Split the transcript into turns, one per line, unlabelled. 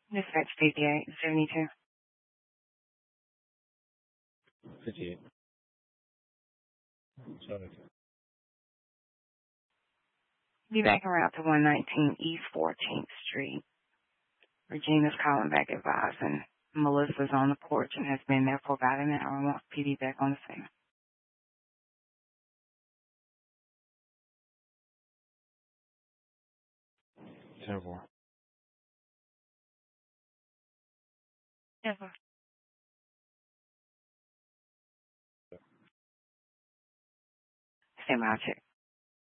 Dispatch 5872.
58. 72.
Be back around to 119 East 14th Street. Regina's calling back advising Melissa's on the porch and has been there for about an hour and wants PD back on the scene.
10-4.
Yes, Stand by, I'll check.